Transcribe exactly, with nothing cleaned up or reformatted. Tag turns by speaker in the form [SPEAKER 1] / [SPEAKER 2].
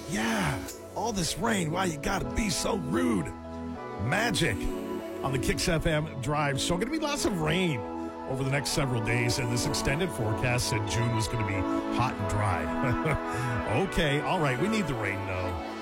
[SPEAKER 1] Yeah, all this rain. Why you gotta be so rude? Magic on the Kicks F M Drive. So, going to be lots of rain over the next several days, and this extended forecast said June was going to be hot and dry. Okay, all right, we need the rain, though.